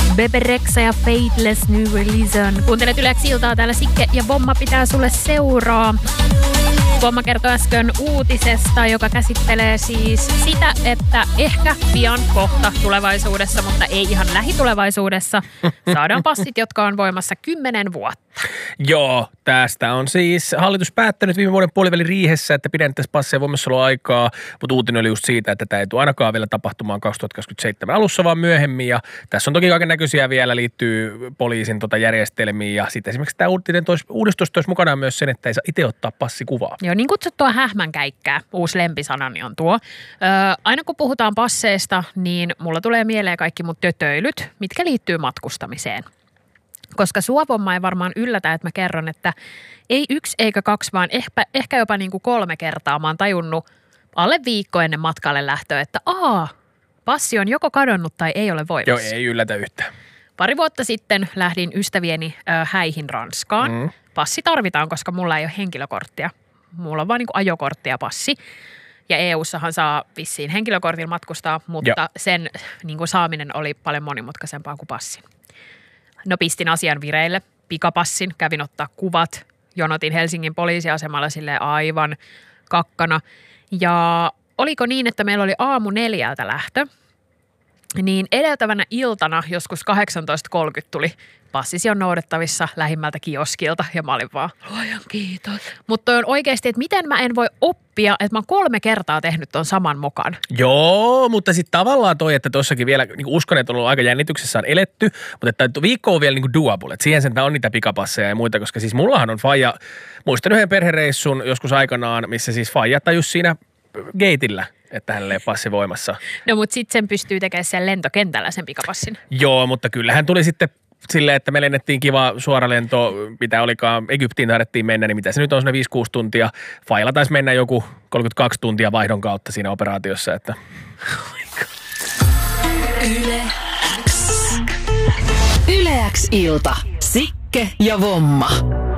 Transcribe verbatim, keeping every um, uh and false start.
Bebe Rexha ja Fateless New Release on. Kuuntelet Yleksi iltaa, täällä Sikke ja Vomma pitää sulle seuraa. Vomma kertoi äsken uutisesta, joka käsittelee siis sitä, että ehkä pian kohta tulevaisuudessa, mutta ei ihan lähitulevaisuudessa, saadaan passit, jotka on voimassa kymmenen vuotta. Joo, tästä on siis hallitus päättänyt viime vuoden puolivälin riihessä, että pidennettäisiin passeja voimassaoloaikaa, mutta uutinen oli just siitä, että tämä ei tule ainakaan vielä tapahtumaan kaksituhattakaksikymmentäseitsemän alussa, vaan myöhemmin. Ja tässä on toki kaiken näköisiä vielä, liittyy poliisin tota järjestelmiin ja sitten esimerkiksi tämä uutinen tois, uudistus toisi mukanaan myös sen, että ei saa itse ottaa passikuvaa. Joo, niin kutsuttua hähmänkäikkää, uusi lempisanani on tuo. Öö, aina kun puhutaan passeista, niin mulla tulee mieleen kaikki mun tötöilyt, mitkä liittyy matkustamiseen. Koska sua, Vomma, ei varmaan yllätä, että mä kerron, että ei yksi eikä kaksi, vaan ehkä, ehkä jopa niin kuin kolme kertaa mä oon tajunnut alle viikko ennen matkalle lähtöä, että aa, passi on joko kadonnut tai ei ole voimassa. Joo, ei yllätä yhtään. Pari vuotta sitten lähdin ystävieni ö, häihin Ranskaan. Mm. Passi tarvitaan, koska mulla ei ole henkilökorttia. Mulla on vaan niin kuin ajokortti ja passi. Ja E U:ssahan saa vissiin henkilökortilla matkustaa, mutta Joo. sen niin kuin saaminen oli paljon monimutkaisempaa kuin passin. No pistin asian vireille, pikapassin, kävin ottaa kuvat, jonotin Helsingin poliisiasemalla silleen aivan kakkana. Ja oliko niin, että meillä oli aamu neljältä lähtö, niin edeltävänä iltana joskus kahdeksantoista kolmekymmentä tuli passisi on noudettavissa lähimmältä kioskilta ja mä olin vaan, luojan kiitos. Mutta on oikeasti, että miten mä en voi oppia, että mä oon kolme kertaa tehnyt ton saman mokan. Joo, mutta sitten tavallaan toi, että tossakin vielä niin uskon, että on ollut aika jännityksessä on eletty, mutta että viikko on vielä niin kuin doable, että siihen sen on niitä pikapasseja ja muita, koska siis mullahan on faija, muistan yhden perhereissun joskus aikanaan, missä siis faija tajus siinä gateillä, että hänellä ei ole passi voimassa. No mutta sitten sen pystyy tekemään sen lentokentällä sen pikapassin. Joo, mutta kyllähän tuli sitten silleen, että me lennettiin kiva suoralento, mitä olikaan, Egyptiin taidettiin mennä, niin mitä se nyt on semmoinen viisi kuusi tuntia. Failla taisi mennä joku kolmekymmentäkaksi tuntia vaihdon kautta siinä operaatiossa, että Yle X. Yle X ilta. Sikke ja Vomma.